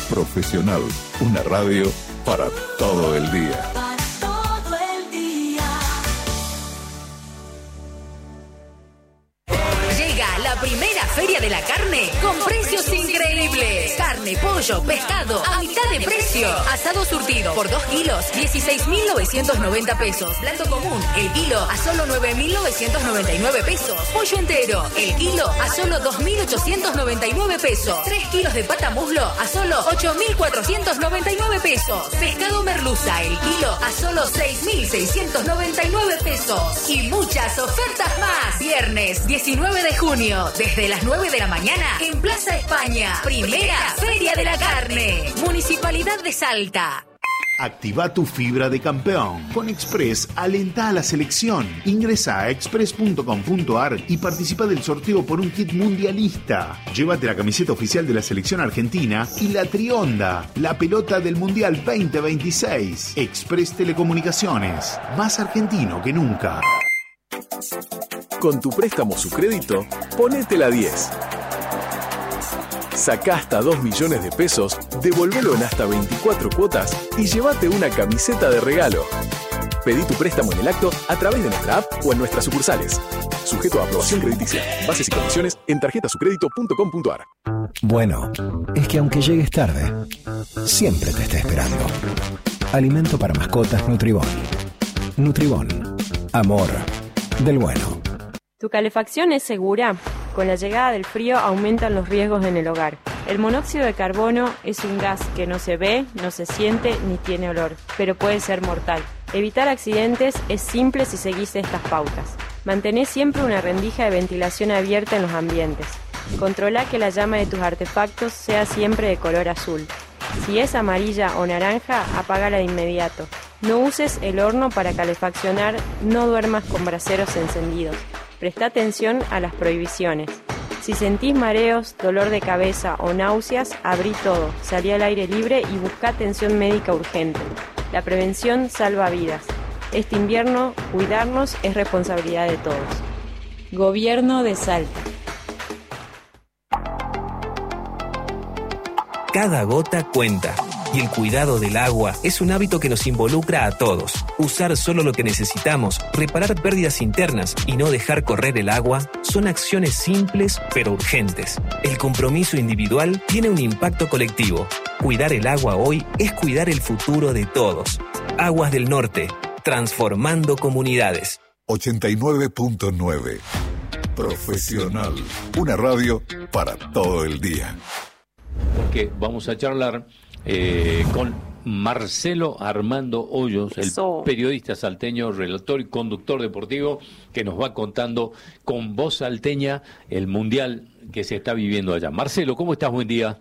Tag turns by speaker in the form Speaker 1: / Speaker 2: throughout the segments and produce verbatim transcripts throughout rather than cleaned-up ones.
Speaker 1: Profesional, una radio para todo el día.
Speaker 2: Primera Feria de la Carne con precios increíbles. Carne, pollo, pescado a mitad de precio. Asado surtido por dos kilos, dieciséis mil novecientos noventa pesos. Plato común, el kilo a solo nueve mil novecientos noventa y nueve pesos. Pollo entero, el kilo a solo dos mil ochocientos noventa y nueve pesos. tres kilos de pata muslo a solo ocho mil cuatrocientos noventa y nueve pesos. Pescado merluza, el kilo a solo seis mil seiscientos noventa y nueve pesos. Y muchas ofertas más. Viernes diecinueve de junio. Desde las nueve de la mañana en Plaza España. Primera Feria de la Carne. Municipalidad de Salta.
Speaker 3: Activa tu fibra de campeón. Con Express, alenta a la selección. Ingresa a express punto com punto a r y participa del sorteo por un kit mundialista. Llévate la camiseta oficial de la selección argentina y la Trionda, la pelota del Mundial veinte veintiséis. Express Telecomunicaciones, más argentino que nunca.
Speaker 4: Con tu préstamo Sucrédito, ponete la diez. Sacá hasta dos millones de pesos, devolvelo en hasta veinticuatro cuotas y llévate una camiseta de regalo. Pedí tu préstamo en el acto a través de nuestra app o en nuestras sucursales. Sujeto a aprobación crediticia. Bases y condiciones en tarjeta sucrédito punto com punto a r.
Speaker 5: Bueno, es que aunque llegues tarde, siempre te está esperando. Alimento para mascotas Nutribón. Nutribón. Amor del bueno.
Speaker 6: ¿Tu calefacción es segura? Con la llegada del frío aumentan los riesgos en el hogar. El monóxido de carbono es un gas que no se ve, no se siente ni tiene olor, pero puede ser mortal. Evitar accidentes es simple si seguís estas pautas. Mantené siempre una rendija de ventilación abierta en los ambientes. Controla que la llama de tus artefactos sea siempre de color azul. Si es amarilla o naranja, apágala de inmediato. No uses el horno para calefaccionar, no duermas con braseros encendidos. Presta atención a las prohibiciones. Si sentís mareos, dolor de cabeza o náuseas, abrí todo, salí al aire libre y busca atención médica urgente. La prevención salva vidas. Este invierno, cuidarnos es responsabilidad de todos. Gobierno de Salta.
Speaker 7: Cada gota cuenta. Y el cuidado del agua es un hábito que nos involucra a todos. Usar solo lo que necesitamos, reparar pérdidas internas y no dejar correr el agua son acciones simples pero urgentes. El compromiso individual tiene un impacto colectivo. Cuidar el agua hoy es cuidar el futuro de todos. Aguas del Norte, transformando comunidades.
Speaker 1: ochenta y nueve punto nueve. Profesional, una radio para todo el día.
Speaker 8: Porque vamos a charlar Eh, con Marcelo Armando Hoyos, el Eso. periodista salteño, relator y conductor deportivo, que nos va contando con voz salteña el mundial que se está viviendo allá. Marcelo, ¿cómo estás? Buen día.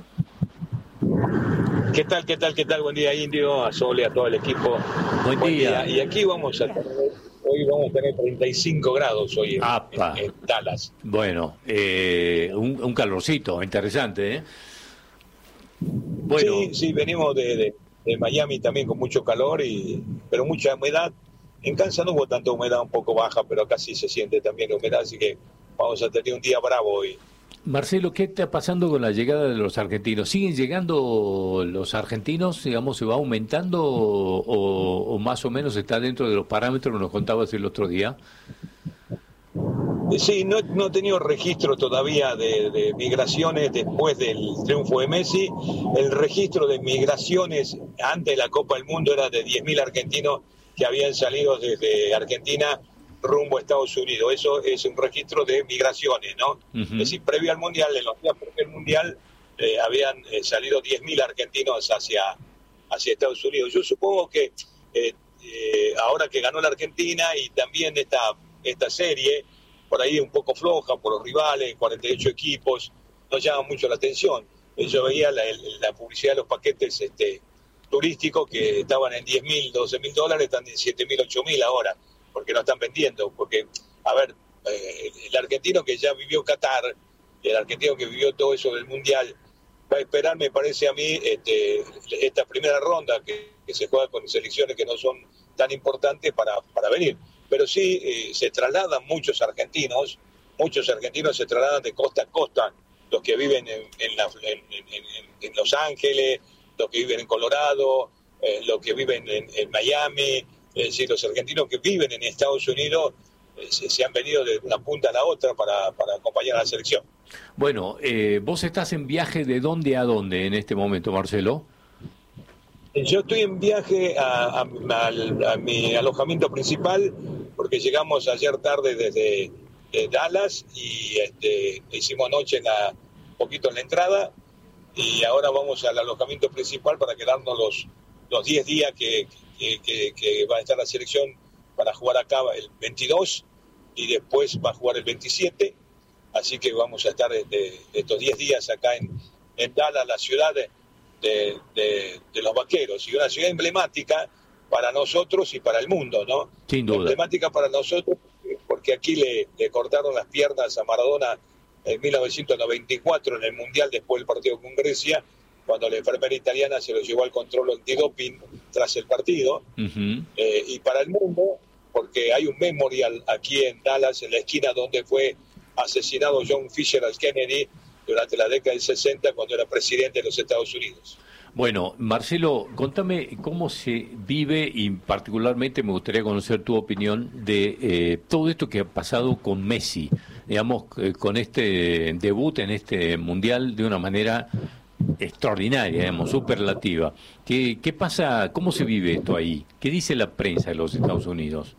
Speaker 9: ¿Qué tal, qué tal, qué tal? Buen día, Indio, a Sole, a todo el equipo.
Speaker 8: Buen, Buen día.
Speaker 9: día. Y aquí vamos a tener, hoy vamos a tener treinta y cinco grados hoy en, en, en Dallas.
Speaker 8: Bueno, eh, un, un calorcito interesante, ¿eh?
Speaker 9: Bueno. Sí, sí, venimos de, de, de Miami también con mucho calor, y pero mucha humedad. En Kansas no hubo tanta humedad, un poco baja, pero acá sí se siente también la humedad, así que vamos a tener un día bravo hoy.
Speaker 8: Marcelo, ¿qué está pasando con la llegada de los argentinos? ¿Siguen llegando los argentinos, digamos, se va aumentando o, o más o menos está dentro de los parámetros que nos contabas el otro día?
Speaker 9: Sí, no, no he tenido registro todavía de, de migraciones después del triunfo de Messi. El registro de migraciones antes de la Copa del Mundo era de diez mil argentinos que habían salido desde Argentina rumbo a Estados Unidos. Eso es un registro de migraciones, ¿no? Uh-huh. Es decir, previo al Mundial, en los días previos al Mundial, eh, habían eh, salido diez mil argentinos hacia, hacia Estados Unidos. Yo supongo que eh, eh, ahora que ganó la Argentina y también esta, esta serie, por ahí un poco floja por los rivales, cuarenta y ocho equipos, no llama mucho la atención. Yo veía la, la publicidad de los paquetes este, turísticos que estaban en diez mil, doce mil dólares, están en siete mil, ocho mil ahora, porque no están vendiendo. Porque, a ver, eh, el argentino que ya vivió Qatar, el argentino que vivió todo eso del Mundial, va a esperar, me parece a mí, este, esta primera ronda que, que se juega con selecciones que no son tan importantes para, para venir. Pero sí eh, se trasladan muchos argentinos, muchos argentinos se trasladan de costa a costa los que viven en, en, la, en, en, en Los Ángeles, los que viven en Colorado, eh, los que viven en, en Miami, es decir, los argentinos que viven en Estados Unidos eh, se, se han venido de una punta a la otra para, para acompañar a la selección.
Speaker 8: Bueno, eh, vos estás en viaje de dónde a dónde en este momento, Marcelo.
Speaker 9: Yo estoy en viaje a, a, a, a mi alojamiento principal, porque llegamos ayer tarde desde de Dallas y este, hicimos noche en la, un poquito en la entrada, y ahora vamos al alojamiento principal para quedarnos los los diez días que, que, que, que va a estar la selección para jugar acá el veintidós y después va a jugar el veintisiete, así que vamos a estar este, estos diez días acá en, en Dallas, la ciudad de, de, de, de los vaqueros, y una ciudad emblemática para nosotros y para el mundo, ¿no?
Speaker 8: Sin duda.
Speaker 9: Emblemática para nosotros porque aquí le, le cortaron las piernas a Maradona en mil novecientos noventa y cuatro en el Mundial, después del partido con Grecia, cuando la enfermera italiana se lo llevó al control antidoping tras el partido. Uh-huh. Eh, y para el mundo, porque hay un memorial aquí en Dallas, en la esquina donde fue asesinado John Fisher al Kennedy durante la década del sesenta, cuando era presidente de los Estados Unidos.
Speaker 8: Bueno, Marcelo, contame cómo se vive, y particularmente me gustaría conocer tu opinión de eh, todo esto que ha pasado con Messi, digamos, eh, con este debut en este Mundial de una manera extraordinaria, digamos, superlativa. ¿Qué, qué pasa, cómo se vive esto ahí? ¿Qué dice la prensa de los Estados Unidos?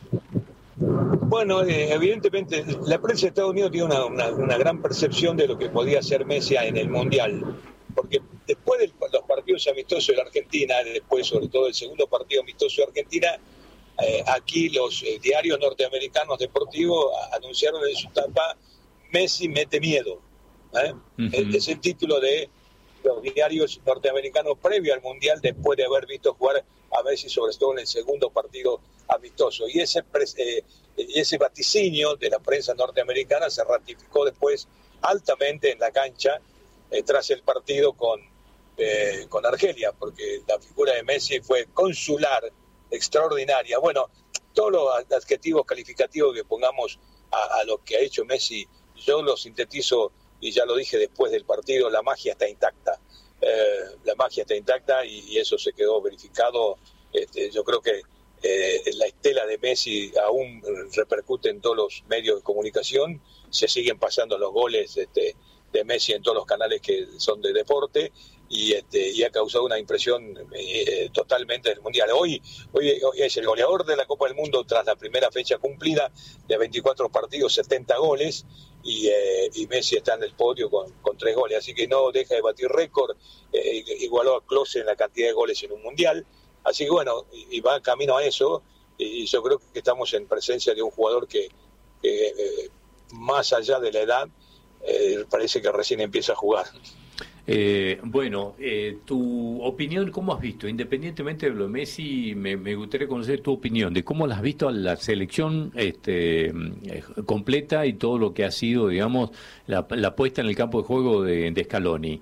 Speaker 9: Bueno, eh, evidentemente la prensa de Estados Unidos tiene una, una, una gran percepción de lo que podía hacer Messi en el Mundial, porque después de los partidos amistosos de la Argentina, después sobre todo el segundo partido amistoso de Argentina, eh, aquí los eh, diarios norteamericanos deportivos anunciaron en su tapa: Messi mete miedo. ¿eh? Uh-huh. Es, es el título de los diarios norteamericanos previo al Mundial, después de haber visto jugar a Messi, sobre todo en el segundo partido amistoso. Y ese, eh, ese vaticinio de la prensa norteamericana se ratificó después altamente en la cancha, Eh, tras el partido con, eh, con Argelia, porque la figura de Messi fue consular, extraordinaria. Bueno, todos los adjetivos calificativos que pongamos a, a lo que ha hecho Messi, yo lo sintetizo, y ya lo dije después del partido: la magia está intacta. Eh, la magia está intacta y, y eso se quedó verificado. Este, yo creo que eh, la estela de Messi aún repercute en todos los medios de comunicación, se siguen pasando los goles este, de Messi en todos los canales que son de deporte, y este y ha causado una impresión eh, totalmente del Mundial. Hoy, hoy hoy es el goleador de la Copa del Mundo tras la primera fecha cumplida de veinticuatro partidos, setenta goles, y, eh, y Messi está en el podio con, con tres goles, así que no deja de batir récord, eh, igualó a Klose en la cantidad de goles en un Mundial, así que bueno, y, y va camino a eso, y, y yo creo que estamos en presencia de un jugador que, que eh, más allá de la edad, Eh, parece que recién empieza a jugar.
Speaker 8: Eh, bueno, eh, tu opinión, ¿cómo has visto? Independientemente de lo de Messi, me, me gustaría conocer tu opinión de cómo la has visto a la selección este, eh, completa, y todo lo que ha sido, digamos, la, la puesta en el campo de juego de, de Scaloni.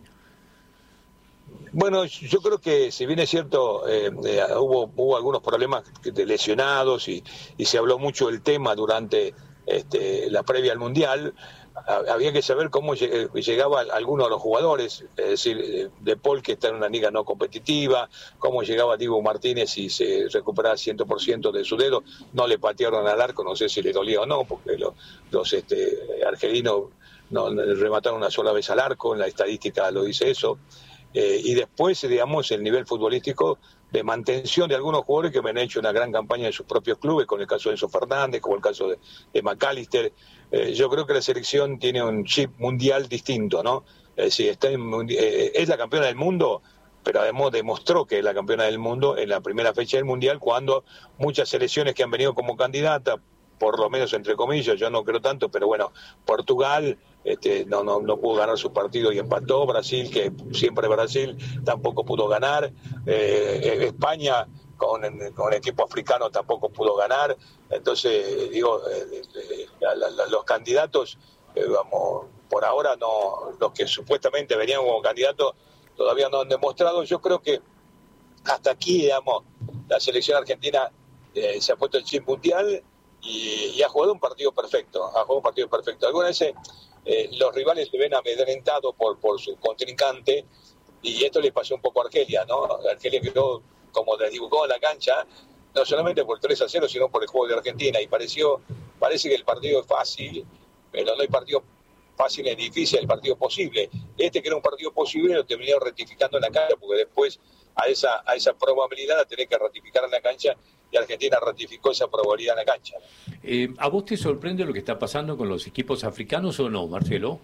Speaker 9: Bueno, yo creo que, si bien es cierto, eh, eh, hubo, hubo algunos problemas de lesionados, y, y se habló mucho del tema durante este, la previa al Mundial, había que saber cómo llegaba alguno de los jugadores, es decir, De Paul, que está en una liga no competitiva, cómo llegaba Diego Martínez y se recuperaba cien por ciento de su dedo, no le patearon al arco, no sé si le dolía o no, porque los, los este, argelinos no remataron una sola vez al arco, en la estadística lo dice eso, eh, y después, digamos, el nivel futbolístico de mantención de algunos jugadores que me han hecho una gran campaña en sus propios clubes, con el caso de Enzo Fernández, como el caso de, de McAllister. Eh, yo creo que la selección tiene un chip mundial distinto, ¿no? Es decir, está en, eh, es la campeona del mundo, pero además demostró que es la campeona del mundo en la primera fecha del Mundial, cuando muchas selecciones que han venido como candidatas, por lo menos entre comillas, yo no creo tanto, pero bueno, Portugal este, no, no, no pudo ganar su partido y empató, Brasil, que siempre Brasil, tampoco pudo ganar, eh, España con, con el equipo africano tampoco pudo ganar, entonces digo, eh, eh, la, la, los candidatos, eh, vamos, por ahora no, los que supuestamente venían como candidatos todavía no han demostrado. Yo creo que hasta aquí, digamos, la selección argentina eh, se ha puesto el chip mundial, Y, y ha jugado un partido perfecto, ha jugado un partido perfecto. Algunas veces eh, los rivales se ven amedrentados por, por su contrincante, y esto le pasó un poco a Argelia, ¿no? Argelia quedó como desdibujó en la cancha, no solamente por tres a cero, sino por el juego de Argentina, y pareció, parece que el partido es fácil, pero no hay partido fácil ni difícil, el partido posible. Este que era un partido posible lo terminó rectificando en la cancha, porque después a esa, a esa probabilidad la tenés que ratificar en la cancha, y Argentina ratificó esa probabilidad en la cancha.
Speaker 8: Eh, ¿A vos te sorprende lo que está pasando con los equipos africanos o no, Marcelo?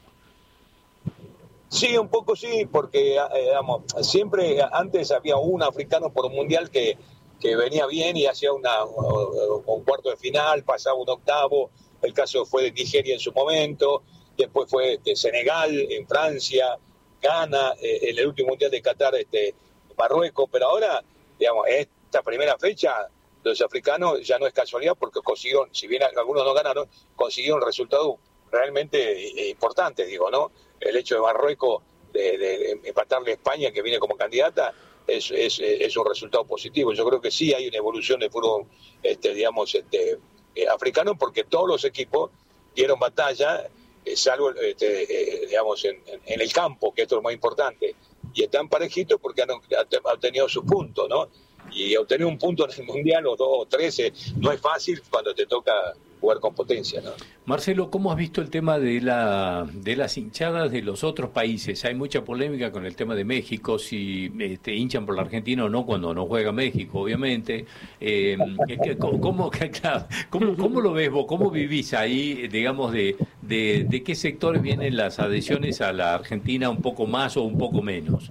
Speaker 9: Sí, un poco sí, porque eh, digamos, siempre antes había un africano por mundial que, que venía bien y hacía una, un cuarto de final, pasaba un octavo. El caso fue de Nigeria en su momento, después fue de Senegal, en Francia, Ghana, eh, en el último mundial de Qatar, este, Marruecos. Pero ahora, digamos, esta primera fecha, los africanos ya no es casualidad, porque consiguieron, si bien algunos no ganaron, consiguieron resultados realmente importantes, digo, ¿no? El hecho de Marruecos de, de, de empatarle a España, que viene como candidata, es, es, es un resultado positivo. Yo creo que sí hay una evolución de fútbol, este, digamos, este, eh, africano, porque todos los equipos dieron batalla, eh, salvo, este, eh, digamos, en, en el campo, que esto es lo más importante, y están parejitos porque han, han obtenido sus puntos, ¿no? Y obtener un punto en el Mundial, o dos o trece, no es fácil cuando te toca jugar con potencia, ¿no?
Speaker 8: Marcelo, ¿cómo has visto el tema de la de las hinchadas de los otros países? Hay mucha polémica con el tema de México, si este, hinchan por la Argentina o no cuando no juega México, obviamente. Eh, ¿cómo, claro, ¿cómo, ¿Cómo lo ves vos? ¿Cómo vivís ahí, digamos, de, de, de qué sectores vienen las adhesiones a la Argentina, un poco más o un poco menos?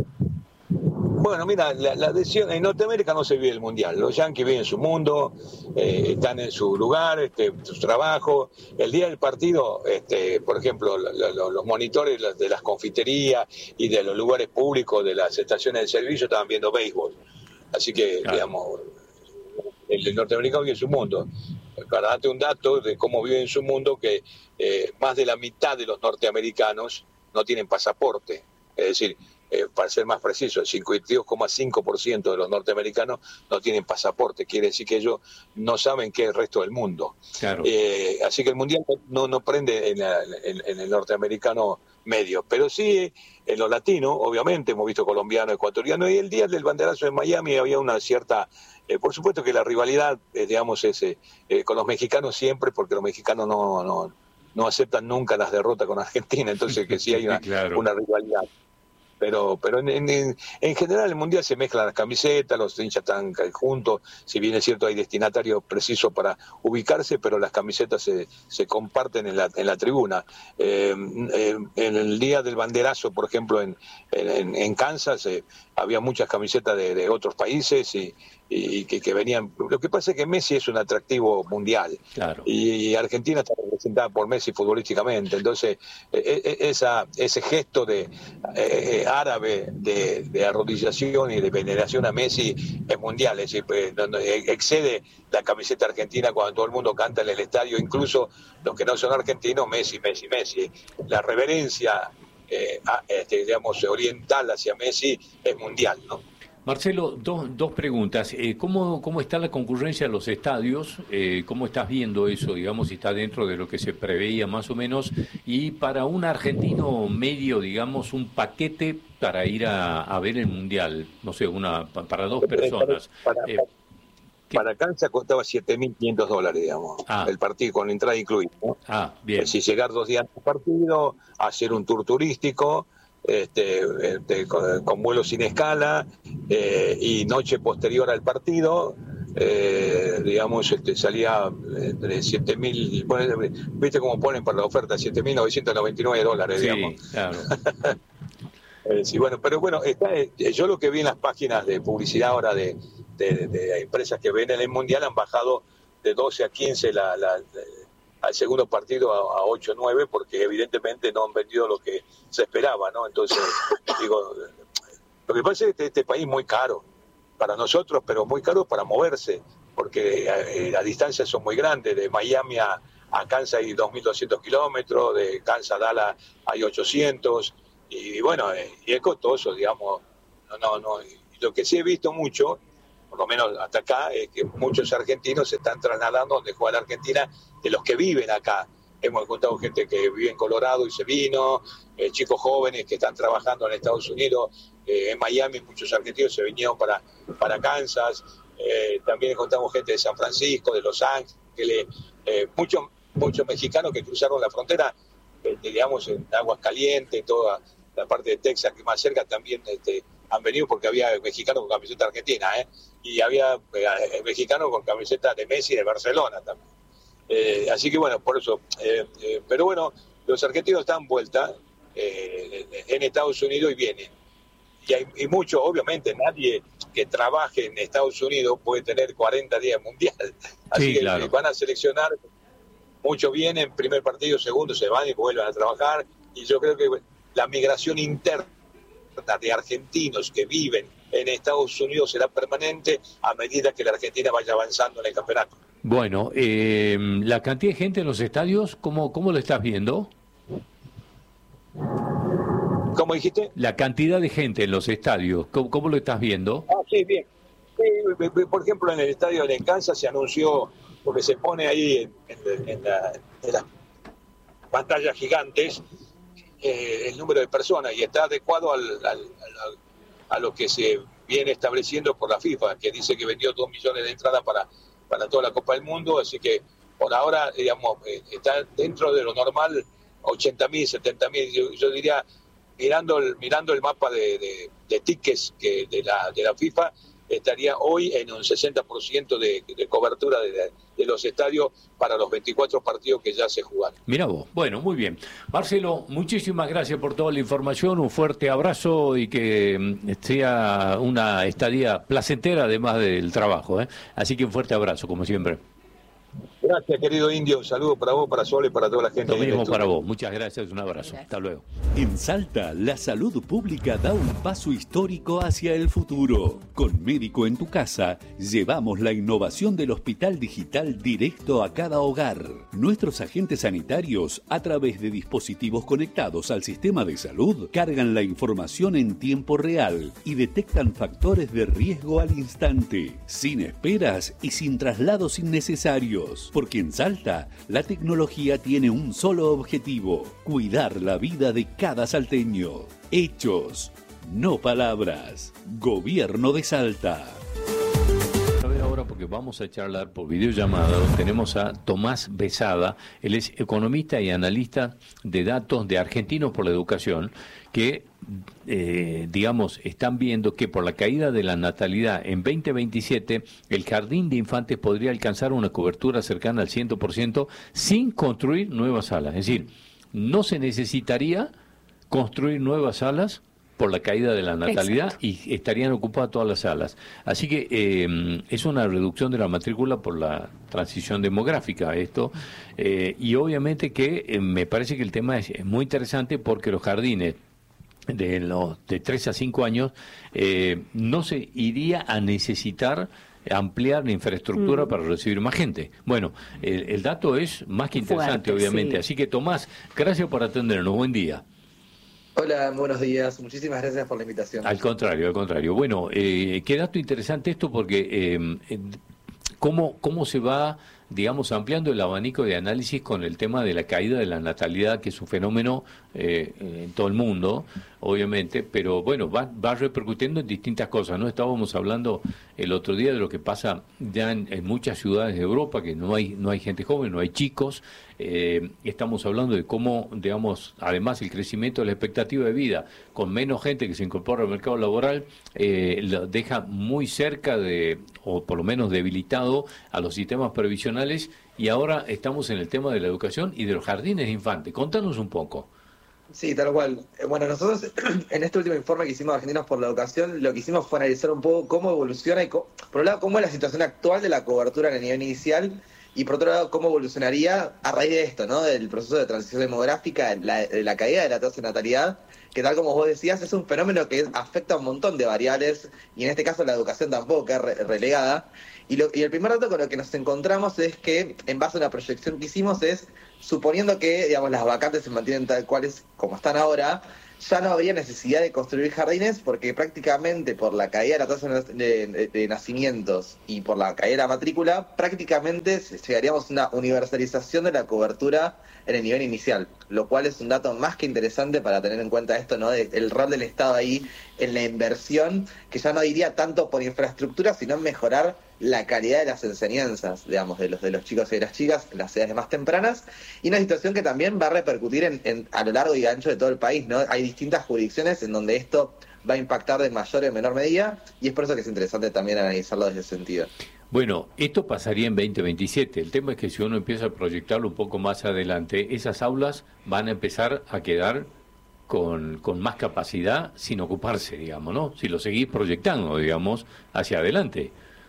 Speaker 9: Bueno, mira, la, la adhesión en Norteamérica no se vive el Mundial. Los yanquis viven su mundo, eh, están en su lugar, este, su trabajo. El día del partido, este, por ejemplo, lo, lo, los monitores de las confiterías y de los lugares públicos de las estaciones de servicio estaban viendo béisbol. Así que, claro, digamos, el, el norteamericano vive su mundo. Para darte un dato de cómo vive en su mundo, que eh, más de la mitad de los norteamericanos no tienen pasaporte. Es decir, Eh, para ser más preciso, el cincuenta y dos coma cinco por ciento de los norteamericanos no tienen pasaporte. Quiere decir que ellos no saben qué es el resto del mundo.
Speaker 8: Claro.
Speaker 9: Eh, así que el Mundial no, no prende en, la, en, en el norteamericano medio, pero sí en los latinos, obviamente, hemos visto colombiano, ecuatoriano, y el día del banderazo en Miami había una cierta... Eh, por supuesto que la rivalidad, eh, digamos, es eh, eh, con los mexicanos siempre, porque los mexicanos no, no, no aceptan nunca las derrotas con Argentina, entonces que sí hay una, claro, una rivalidad. Pero pero en, en, en general el Mundial se mezclan las camisetas, los hinchas están juntos, si bien es cierto hay destinatarios precisos para ubicarse, pero las camisetas se, se comparten en la, en la tribuna. Eh, eh, en el día del banderazo, por ejemplo, en, en, en Kansas, eh, había muchas camisetas de, de otros países y, y que, que venían. Lo que pasa es que Messi es un atractivo mundial,
Speaker 8: claro,
Speaker 9: y Argentina está representada por Messi futbolísticamente, entonces eh, esa, ese gesto de eh, árabe de, de arrodillación y de veneración a Messi es mundial, es decir, excede la camiseta argentina cuando todo el mundo canta en el estadio, incluso los que no son argentinos, Messi, Messi, Messi. La reverencia eh, este, digamos, oriental hacia Messi es mundial, ¿no?
Speaker 8: Marcelo, dos, dos preguntas. Eh, ¿cómo, ¿Cómo está la concurrencia a los estadios? Eh, ¿Cómo estás viendo eso, digamos, si está dentro de lo que se preveía más o menos? Y para un argentino medio, digamos, un paquete para ir a, a ver el Mundial, no sé, una para dos personas.
Speaker 9: Para, para, eh, para Kansas costaba siete mil quinientos dólares, digamos, ah, el partido con la entrada incluida, ¿no?
Speaker 8: Ah, bien.
Speaker 9: Si llegar dos días al partido, hacer un tour turístico, Este, este, con, con vuelo sin escala eh, y noche posterior al partido, eh, digamos, este, salía entre siete mil, viste cómo ponen para la oferta, siete mil novecientos noventa y nueve dólares,
Speaker 8: sí,
Speaker 9: digamos.
Speaker 8: Claro.
Speaker 9: eh, sí, bueno, pero bueno, está, yo lo que vi en las páginas de publicidad ahora de, de, de, de empresas que ven en el Mundial han bajado de doce a quince la, la, la al segundo partido a, a ocho o nueve, porque evidentemente no han vendido lo que se esperaba, ¿no? Entonces, digo, lo que pasa es que este, este país es muy caro para nosotros, pero muy caro para moverse, porque eh, las distancias son muy grandes. De Miami a, a Kansas hay dos mil doscientos kilómetros, de Kansas a Dallas hay ochocientos, y, y bueno, eh, y es costoso, digamos. No, no, no. Y lo que sí he visto mucho, por lo menos hasta acá, es que muchos argentinos se están trasladando donde juega la Argentina, de los que viven acá. hemos encontrado gente que vive en Colorado y se vino, eh, chicos jóvenes que están trabajando en Estados Unidos, eh, en Miami muchos argentinos se vinieron para, para Kansas, eh, también encontramos gente de San Francisco, de Los Ángeles, eh, muchos muchos mexicanos que cruzaron la frontera, eh, digamos en Aguascalientes, toda la parte de Texas que más cerca también este, han venido porque había mexicanos con camiseta argentina, ¿eh? y había eh, mexicanos con camiseta de Messi y de Barcelona también. Eh, así que bueno, por eso, eh, eh, pero bueno, los argentinos están vuelta eh, en Estados Unidos y vienen. Y hay y mucho, obviamente, nadie que trabaje en Estados Unidos puede tener cuarenta días mundial. Así sí, que claro. Van a seleccionar, muchos vienen, primer partido, segundo, se van y vuelven a trabajar. Y yo creo que la migración interna de argentinos que viven en Estados Unidos será permanente a medida que la Argentina vaya avanzando en el campeonato.
Speaker 8: Bueno, eh, la cantidad de gente en los estadios, ¿cómo, cómo lo estás viendo?
Speaker 9: ¿Cómo dijiste?
Speaker 8: La cantidad de gente en los estadios, ¿cómo, cómo lo estás viendo?
Speaker 9: Ah, sí, bien. Sí, por ejemplo, en el estadio de Kansas se anunció, porque se pone ahí en, en, en, la, en las pantallas gigantes, eh, el número de personas, y está adecuado al, al, al, a lo que se viene estableciendo por la FIFA, que dice que vendió dos millones de entradas para, para toda la Copa del Mundo, así que por ahora, digamos, eh, está dentro de lo normal, ochenta mil, setenta mil, yo, yo diría, mirando el, mirando el mapa de, de, de tickets que de la, de la FIFA, estaría hoy en un sesenta por ciento de, de cobertura de, de los estadios para los veinticuatro partidos que ya se jugaron.
Speaker 8: Mirá vos, bueno, muy bien. Marcelo, muchísimas gracias por toda la información, un fuerte abrazo y que sea una estadía placentera además del trabajo, ¿eh? Así que un fuerte abrazo, como siempre.
Speaker 9: Gracias, querido Indio. Un saludo para vos, para Sol y para toda la gente.
Speaker 8: Lo mismo para vos. Muchas gracias. Un abrazo. Gracias. Hasta luego.
Speaker 10: En Salta, la salud pública da un paso histórico hacia el futuro. Con Médico en tu Casa, llevamos la innovación del Hospital Digital directo a cada hogar. Nuestros agentes sanitarios, a través de dispositivos conectados al sistema de salud, cargan la información en tiempo real y detectan factores de riesgo al instante, sin esperas y sin traslados innecesarios. Porque en Salta, la tecnología tiene un solo objetivo: cuidar la vida de cada salteño. Hechos, no palabras. Gobierno de Salta.
Speaker 8: A ver ahora, porque vamos a charlar por videollamada, tenemos a Tomás Besada, él es economista y analista de datos de Argentinos por la Educación, que Eh, digamos, están viendo que por la caída de la natalidad en veinte veintisiete el jardín de infantes podría alcanzar una cobertura cercana al cien por ciento sin construir nuevas salas. Es decir, no se necesitaría construir nuevas salas por la caída de la natalidad. Exacto. Y estarían ocupadas todas las salas. Así que eh, es una reducción de la matrícula por la transición demográfica esto, eh, y obviamente que eh, me parece que el tema es, es muy interesante porque los jardines de los de tres a cinco años eh, no se iría a necesitar ampliar la infraestructura mm. para recibir más gente. Bueno, el, el dato es más que interesante, fuerte, obviamente. Sí. Así que, Tomás, gracias por atendernos. Buen día.
Speaker 11: Hola, buenos días. Muchísimas gracias por la invitación.
Speaker 8: Al contrario, al contrario. Bueno, eh, qué dato interesante esto porque eh, cómo, cómo se va, digamos, ampliando el abanico de análisis con el tema de la caída de la natalidad, que es un fenómeno eh, en todo el mundo, obviamente, pero bueno, va, va repercutiendo en distintas cosas, ¿no? Estábamos hablando el otro día de lo que pasa ya en, en muchas ciudades de Europa, que no hay no hay gente joven, no hay chicos. Eh, estamos hablando de cómo, digamos, además el crecimiento de la expectativa de vida, con menos gente que se incorpora al mercado laboral, eh, lo deja muy cerca de, o por lo menos debilitado, a los sistemas previsionales, y ahora estamos en el tema de la educación y de los jardines de infantes. Contanos un poco.
Speaker 11: Sí, tal cual. Bueno, nosotros en este último informe que hicimos Argentinos por la Educación, lo que hicimos fue analizar un poco cómo evoluciona, y cómo, por un lado, cómo es la situación actual de la cobertura en el nivel inicial, y por otro lado, cómo evolucionaría a raíz de esto, ¿no? Del proceso de transición demográfica, la, de la caída de la tasa de natalidad, que tal como vos decías, es un fenómeno que afecta a un montón de variables, y en este caso la educación tampoco queda re- relegada. Y, lo, y el primer dato con lo que nos encontramos es que, en base a una proyección que hicimos, es, suponiendo que, digamos, las vacantes se mantienen tal cual es como están ahora, ya no habría necesidad de construir jardines porque prácticamente por la caída de la tasa de, de, de nacimientos y por la caída de la matrícula, prácticamente llegaríamos a una universalización de la cobertura en el nivel inicial, lo cual es un dato más que interesante para tener en cuenta esto, ¿no? De, el rol del Estado ahí en la inversión, que ya no iría tanto por infraestructura, sino en mejorar la calidad de las enseñanzas, digamos, de los de los chicos y de las chicas en las edades más tempranas, y una situación que también va a repercutir en, en, a lo largo y ancho de todo el país, ¿no? Hay distintas jurisdicciones en donde esto va a impactar de mayor o menor medida, y es por eso que es interesante también analizarlo desde ese sentido.
Speaker 8: Bueno, esto pasaría en veinte veintisiete. El tema es que si uno empieza a proyectarlo un poco más adelante, esas aulas van a empezar a quedar con, con más capacidad sin ocuparse, digamos, ¿no? Si lo seguís proyectando, digamos, hacia adelante.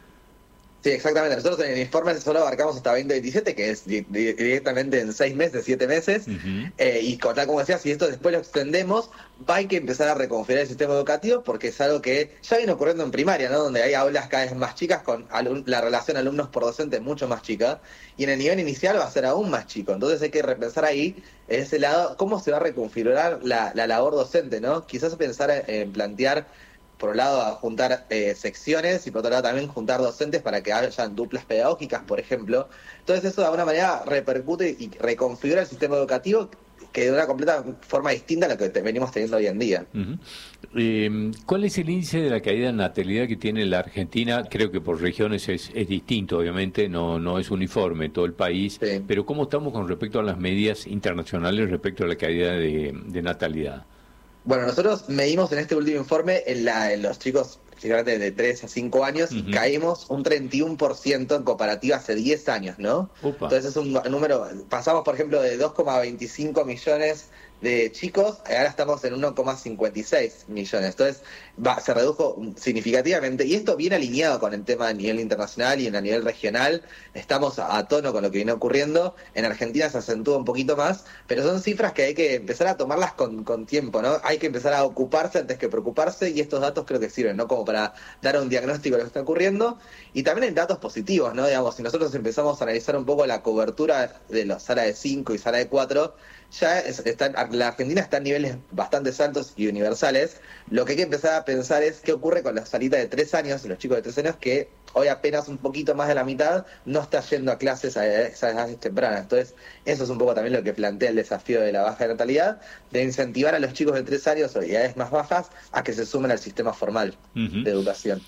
Speaker 11: Sí, exactamente. Nosotros en el informe solo abarcamos hasta veinte veintisiete, que es di- di- directamente en seis meses, siete meses, uh-huh. eh, y tal como decía, si esto después lo extendemos, va a hay que empezar a reconfigurar el sistema educativo, porque es algo que ya viene ocurriendo en primaria, ¿no? Donde hay aulas cada vez más chicas, con alum- la relación alumnos por docente mucho más chica, y en el nivel inicial va a ser aún más chico. Entonces hay que repensar ahí, en ese lado, cómo se va a reconfigurar la, la labor docente, ¿no? Quizás pensar en, en plantear, por un lado, a juntar eh, secciones y por otro lado también juntar docentes para que hayan duplas pedagógicas, por ejemplo. Entonces eso de alguna manera repercute y reconfigura el sistema educativo que de una completa forma distinta a lo que te venimos teniendo hoy en día.
Speaker 8: Uh-huh. Eh, ¿Cuál es el índice de la caída de natalidad que tiene la Argentina? Creo que por regiones es, es distinto, obviamente, no, no es uniforme todo el país, sí. Pero ¿cómo estamos con respecto a las medidas internacionales respecto a la caída de, de natalidad?
Speaker 11: Bueno, nosotros medimos en este último informe en, la, en los chicos de tres a cinco años, uh-huh. y caímos un treinta y uno por ciento en comparativa hace diez años, ¿no? Upa. Entonces es un número, pasamos por ejemplo de dos coma veinticinco millones de chicos, ahora estamos en uno coma cincuenta y seis millones, entonces va, se redujo significativamente, y esto viene alineado con el tema a nivel internacional y en a nivel regional, estamos a, a tono con lo que viene ocurriendo. En Argentina se acentúa un poquito más, pero son cifras que hay que empezar a tomarlas con, con tiempo, ¿no? Hay que empezar a ocuparse antes que preocuparse, y estos datos creo que sirven, ¿no? Como para dar un diagnóstico de lo que está ocurriendo, y también en datos positivos, ¿no? Digamos, si nosotros empezamos a analizar un poco la cobertura de la sala de cinco y sala de cuatro, ya es, está, la Argentina está en niveles bastante altos y universales. Lo que hay que empezar a pensar es qué ocurre con la salita de tres años y los chicos de tres años, que hoy apenas un poquito más de la mitad no está yendo a clases a esas edades tempranas. Entonces, eso es un poco también lo que plantea el desafío de la baja natalidad, de incentivar a los chicos de tres años o edades más bajas a que se sumen al sistema formal uh-huh. de educación.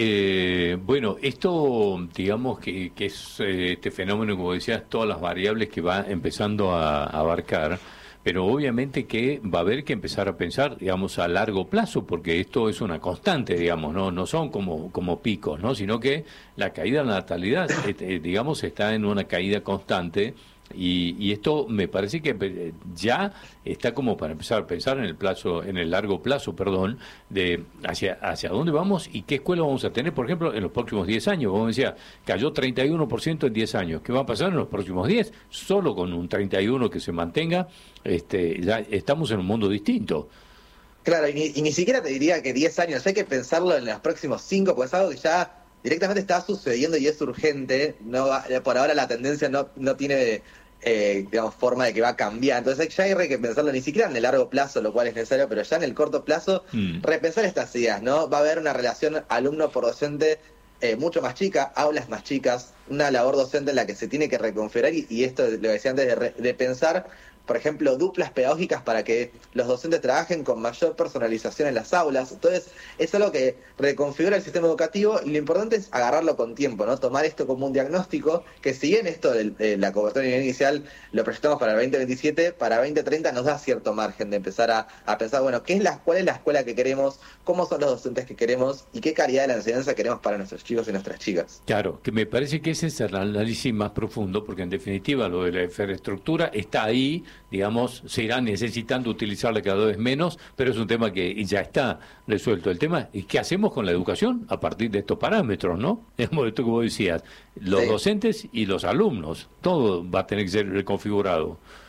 Speaker 8: Eh, bueno, esto, digamos que, que es eh, este fenómeno, como decías, todas las variables que va empezando a, a abarcar, pero obviamente que va a haber que empezar a pensar, digamos, a largo plazo, porque esto es una constante, digamos, no no son como como picos, ¿no? Sino que la caída de la natalidad, eh, digamos, está en una caída constante. Y, y esto me parece que ya está como para empezar a pensar en el plazo, en el largo plazo, perdón, de hacia hacia dónde vamos y qué escuela vamos a tener, por ejemplo, en los próximos diez años. Como decía, cayó treinta y uno por ciento en diez años. ¿Qué va a pasar en los próximos diez? Solo con un treinta y uno que se mantenga, este, ya estamos en un mundo distinto.
Speaker 11: Claro, y ni, y ni siquiera te diría que diez años, hay que pensarlo en los próximos cinco, porque es algo que ya directamente está sucediendo y es urgente. No va, por ahora la tendencia no, no tiene eh, digamos, forma de que va a cambiar. Entonces ya hay que pensarlo ni siquiera en el largo plazo, lo cual es necesario, pero ya en el corto plazo, mm. repensar estas ideas, ¿no? Va a haber una relación alumno por docente eh, mucho más chica, aulas más chicas, una labor docente en la que se tiene que reconfigurar, y, y esto lo decía antes, de, re, de pensar, por ejemplo, duplas pedagógicas para que los docentes trabajen con mayor personalización en las aulas. Entonces, es algo que reconfigura el sistema educativo, y lo importante es agarrarlo con tiempo, ¿no? Tomar esto como un diagnóstico, que si bien esto de, de la cobertura inicial lo proyectamos para el veinte veintisiete, para veinte treinta nos da cierto margen de empezar a, a pensar, bueno, ¿qué es la, cuál es la escuela que queremos? ¿Cómo son los docentes que queremos? ¿Y qué calidad de la enseñanza queremos para nuestros chicos y nuestras chicas?
Speaker 8: Claro, que me parece que ese es el análisis más profundo, porque en definitiva lo de la infraestructura está ahí, digamos, se irá necesitando utilizarla cada vez menos, pero es un tema que ya está resuelto. El tema es qué hacemos con la educación a partir de estos parámetros, ¿no? Digamos, esto como decías, los sí. docentes y los alumnos, todo va a tener que ser reconfigurado.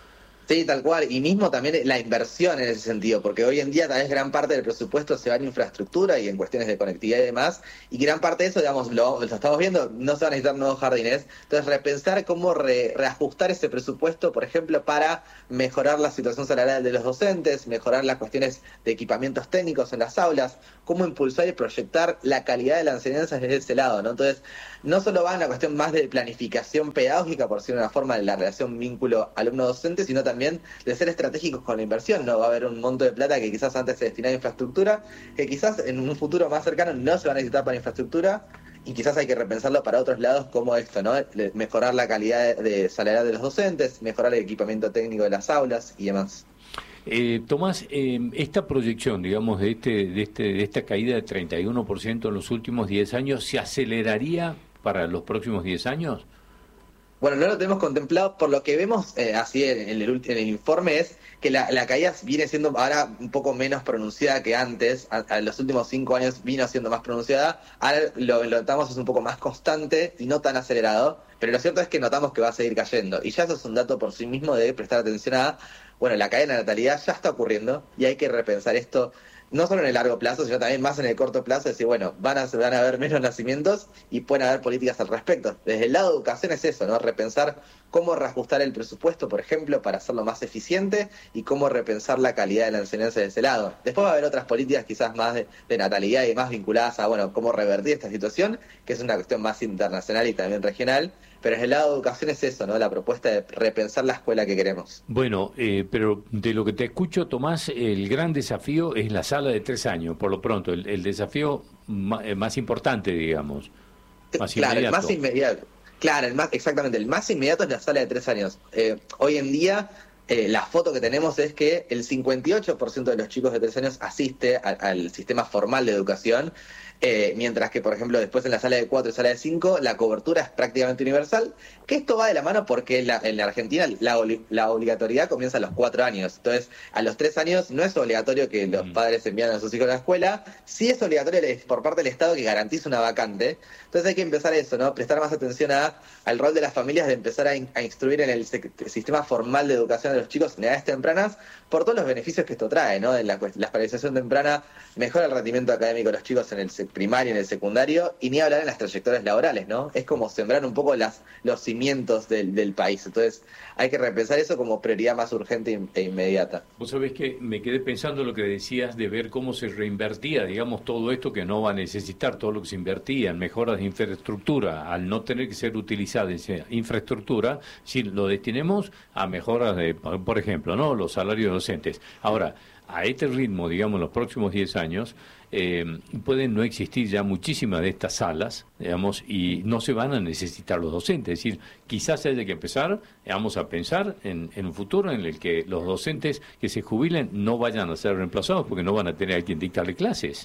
Speaker 11: Sí, tal cual, y mismo también la inversión en ese sentido, porque hoy en día tal vez gran parte del presupuesto se va en infraestructura y en cuestiones de conectividad y demás, y gran parte de eso, digamos, lo, lo estamos viendo, no se van a necesitar nuevos jardines, entonces repensar cómo re, reajustar ese presupuesto, por ejemplo, para mejorar la situación salarial de los docentes, mejorar las cuestiones de equipamientos técnicos en las aulas, cómo impulsar y proyectar la calidad de la enseñanza desde ese lado, ¿no? Entonces, no solo va en la cuestión más de planificación pedagógica, por decirlo de una forma, de la relación vínculo alumno-docente, sino también de ser estratégicos con la inversión, ¿no? Va a haber un monto de plata que quizás antes se destinaba a infraestructura, que quizás en un futuro más cercano no se va a necesitar para infraestructura, y quizás hay que repensarlo para otros lados como esto, ¿no? Mejorar la calidad de salarial de los docentes, mejorar el equipamiento técnico de las aulas y demás.
Speaker 8: Eh, Tomás, eh, esta proyección, digamos, de este, de este, de esta caída de treinta y uno por ciento en los últimos diez años, ¿se aceleraría para los próximos diez años?
Speaker 11: Bueno, no lo tenemos contemplado, por lo que vemos eh, así en el, en el informe es que la, la caída viene siendo ahora un poco menos pronunciada que antes, a, a los últimos cinco años vino siendo más pronunciada, ahora lo, lo notamos es un poco más constante y no tan acelerado, pero lo cierto es que notamos que va a seguir cayendo, y ya eso es un dato por sí mismo de prestar atención a, bueno, la caída de la natalidad ya está ocurriendo y hay que repensar esto, no solo en el largo plazo, sino también más en el corto plazo, decir, bueno, van a, van a haber menos nacimientos y pueden haber políticas al respecto. Desde el lado de educación es eso, ¿no? Repensar cómo reajustar el presupuesto, por ejemplo, para hacerlo más eficiente y cómo repensar la calidad de la enseñanza de ese lado. Después va a haber otras políticas quizás más de, de natalidad y más vinculadas a, bueno, cómo revertir esta situación, que es una cuestión más internacional y también regional, pero desde el lado de educación es eso, ¿no? La propuesta de repensar la escuela que queremos.
Speaker 8: Bueno, eh, pero de lo que te escucho, Tomás, el gran desafío es la sala de tres años, por lo pronto, el, el desafío más, más importante, digamos, más
Speaker 11: claro,
Speaker 8: inmediato.
Speaker 11: el más inmediato. Claro, el más, exactamente, el más inmediato es la sala de tres años. Eh, hoy en día, eh, la foto que tenemos es que el cincuenta y ocho por ciento de los chicos de tres años asiste a, al sistema formal de educación, eh, mientras que, por ejemplo, después en la sala de cuatro y sala de cinco, la cobertura es prácticamente universal, que esto va de la mano porque la, en la Argentina la, la obligatoriedad comienza a los cuatro años. Entonces, a los tres años no es obligatorio que los padres envíen a sus hijos a la escuela, sí es obligatorio por parte del Estado que garantice una vacante. Entonces hay que empezar eso, ¿no? Prestar más atención a, al rol de las familias de empezar a, in, a instruir en el, se, el sistema formal de educación de los chicos en edades tempranas, por todos los beneficios que esto trae, ¿no? En la, la escolarización temprana mejora el rendimiento académico de los chicos en el primario y en el secundario, y ni hablar en las trayectorias laborales, ¿no? Es como sembrar un poco las, los cimientos del, del país. Entonces hay que repensar eso como prioridad más urgente e inmediata.
Speaker 8: Vos sabés que me quedé pensando lo que decías de ver cómo se reinvertía, digamos, todo esto que no va a necesitar, todo lo que se invertía en mejoras de infraestructura, al no tener que ser utilizada esa infraestructura, si lo destinemos a mejoras de, por ejemplo, ¿no? Los salarios docentes. Ahora, a este ritmo, digamos, en los próximos diez años, eh, pueden no existir ya muchísimas de estas salas, digamos, y no se van a necesitar los docentes. Es decir, quizás haya que empezar, vamos a pensar en, en un futuro en el que los docentes que se jubilen no vayan a ser reemplazados porque no van a tener a quien dictarle clases.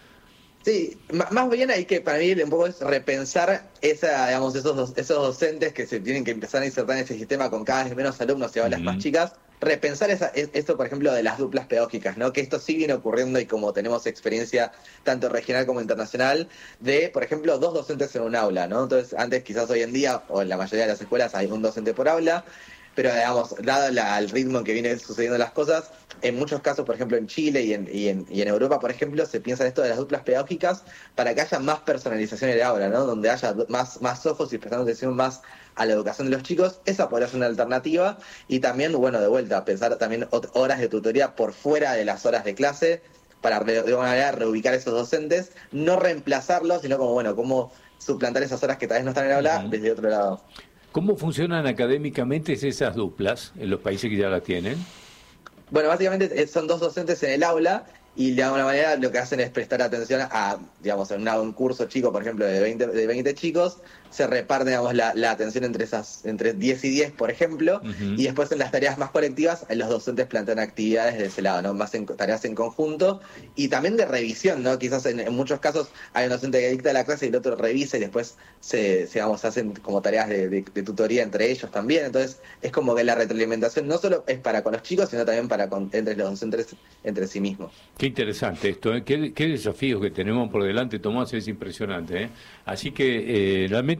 Speaker 11: Sí, más bien hay que, para mí, un poco es repensar esa, digamos, esos, esos docentes que se tienen que empezar a insertar en ese sistema con cada vez menos alumnos y aulas uh-huh. más chicas, repensar esa, esto, por ejemplo, de las duplas pedagógicas, ¿no? Que esto sí viene ocurriendo y como tenemos experiencia tanto regional como internacional, de, por ejemplo, dos docentes en un aula, ¿no? Entonces, antes quizás hoy en día, o en la mayoría de las escuelas, hay un docente por aula, pero digamos, dado la, el ritmo en que vienen sucediendo las cosas, en muchos casos, por ejemplo en Chile y en, y en, y en Europa, por ejemplo, se piensa en esto de las duplas pedagógicas para que haya más personalización en el aula, ¿no? Donde haya más, más ojos y prestando atención más a la educación de los chicos. Esa podría ser una alternativa, y también, bueno, de vuelta, pensar también horas de tutoría por fuera de las horas de clase, para de alguna manera reubicar esos docentes, no reemplazarlos, sino como, bueno, cómo suplantar esas horas que tal vez no están en el aula uh-huh. desde otro lado.
Speaker 8: ¿Cómo funcionan académicamente esas duplas en los países que ya la tienen?
Speaker 11: Bueno, básicamente son dos docentes en el aula y de alguna manera lo que hacen es prestar atención a, digamos, en una, un curso chico, por ejemplo, de veinte, de veinte chicos, se reparte, digamos, la, la atención entre esas entre diez y diez, por ejemplo, uh-huh. y después en las tareas más colectivas los docentes plantean actividades de ese lado, ¿no? Más en, tareas en conjunto y también de revisión, ¿no? Quizás en, en muchos casos hay un docente que dicta la clase y el otro revisa y después se, se digamos, hacen como tareas de, de, de tutoría entre ellos también. Entonces es como que la retroalimentación no solo es para con los chicos, sino también para con, entre los docentes entre sí mismos.
Speaker 8: Qué interesante esto, ¿eh? Qué, qué desafíos que tenemos por delante, Tomás, es impresionante, ¿eh? Así que eh, realmente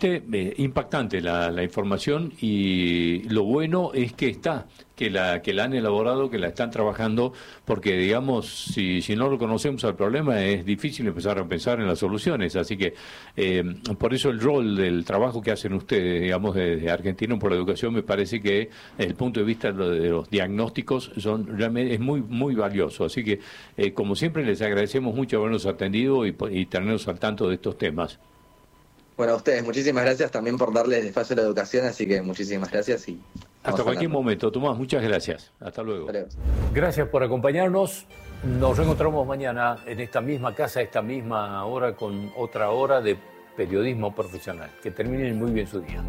Speaker 8: realmente eh, impactante la, la información, y lo bueno es que está, que la que la han elaborado, que la están trabajando, porque digamos, si, si no lo conocemos al problema es difícil empezar a pensar en las soluciones, así que eh, por eso el rol del trabajo que hacen ustedes, digamos, de, de Argentinos por la Educación, me parece que desde el punto de vista de, lo, de los diagnósticos son realmente es muy muy valioso, así que eh, como siempre les agradecemos mucho habernos atendido y, y tenernos al tanto de estos temas.
Speaker 11: Bueno, a ustedes, muchísimas gracias también por darles espacio a la educación, así que muchísimas gracias y
Speaker 8: hasta cualquier momento. Tomás, muchas gracias. Hasta luego.
Speaker 11: Hasta luego.
Speaker 8: Gracias por acompañarnos. Nos reencontramos mañana en esta misma casa, esta misma hora, con otra hora de periodismo profesional. Que terminen muy bien su día.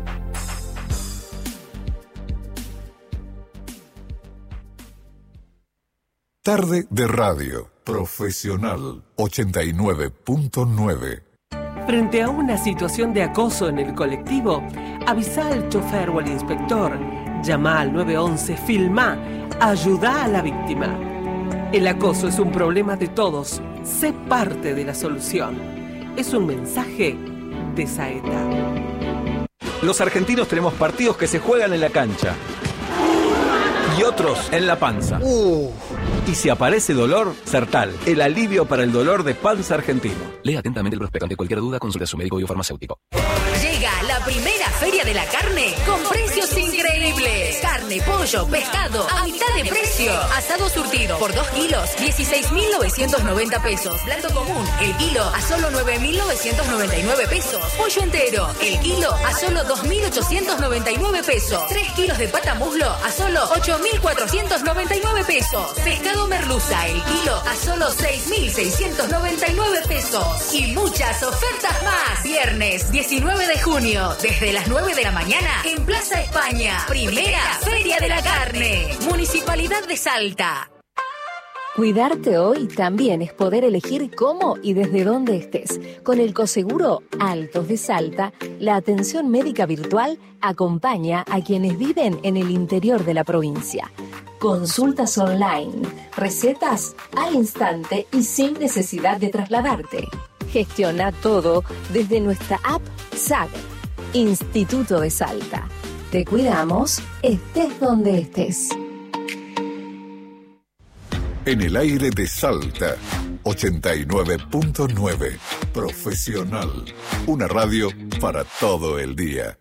Speaker 1: Tarde de Radio Profesional ochenta y nueve punto nueve.
Speaker 12: Frente a una situación de acoso en el colectivo, avisa al chofer o al inspector, llama al nueve once, filmá, ayuda a la víctima. El acoso es un problema de todos, sé parte de la solución. Es un mensaje de Saeta.
Speaker 13: Los argentinos tenemos partidos que se juegan en la cancha y otros en la panza. Uh. Y si aparece dolor, Sertal, el alivio para el dolor de panza argentino.
Speaker 14: Lea atentamente el prospecto. Ante cualquier duda, consulte a su médico o farmacéutico.
Speaker 2: Llega la primera Feria de la Carne con precios increíbles. Carne, pollo, pescado, a mitad de precio. Asado surtido por dos kilos, dieciséis mil novecientos noventa pesos. Plato común, el kilo a solo nueve mil novecientos noventa y nueve pesos. Pollo entero, el kilo a solo dos mil ochocientos noventa y nueve pesos. tres kilos de pata muslo a solo ocho mil cuatrocientos noventa y nueve pesos. Pescado merluza, el kilo a solo seis mil seiscientos noventa y nueve pesos. Y muchas ofertas más. Viernes diecinueve de junio, desde las nueve de la mañana, en Plaza España. Primera Feria de la Carne. Municipalidad de Salta.
Speaker 15: Cuidarte hoy también es poder elegir cómo y desde dónde estés. Con el Coseguro Altos de Salta, la atención médica virtual acompaña a quienes viven en el interior de la provincia. Consultas online, recetas al instante y sin necesidad de trasladarte. Gestiona todo desde nuestra app S A G, Instituto de Salta. Te cuidamos, estés donde estés.
Speaker 1: En el aire de Salta, ochenta y nueve punto nueve. Profesional. Una radio para todo el día.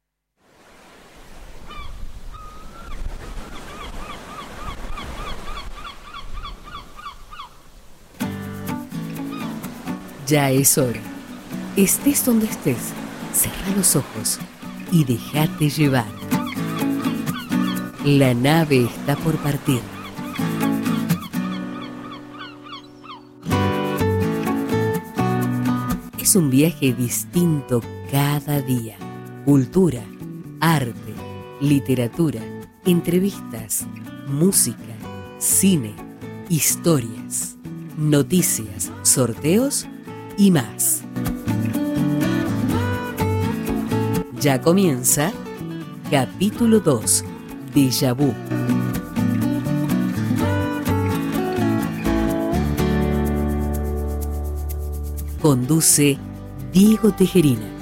Speaker 16: Ya es hora. Estés donde estés, cerrá los ojos y déjate llevar. La nave está por partir. Es un viaje distinto cada día. Cultura, arte, literatura, entrevistas, música, cine, historias, noticias, sorteos y más. Ya comienza capítulo dos, Déjà Vu. Conduce Diego Tejerina.